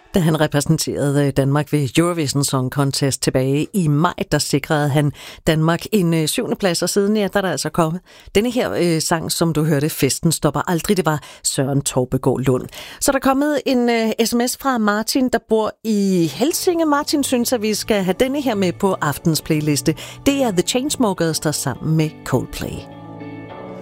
Da han repræsenterede Danmark ved Eurovision Song Contest tilbage i maj, der sikrede han Danmark en 7. plads, og siden der er der altså kommet denne her sang, som du hørte, Festen stopper aldrig. Det var Søren Torpegaard Lund. Så der er kommet en sms fra Martin, der bor i Helsinge. Martin synes, at vi skal have denne her med på aftens playliste. Det er The Chainsmokers, der sammen med Coldplay.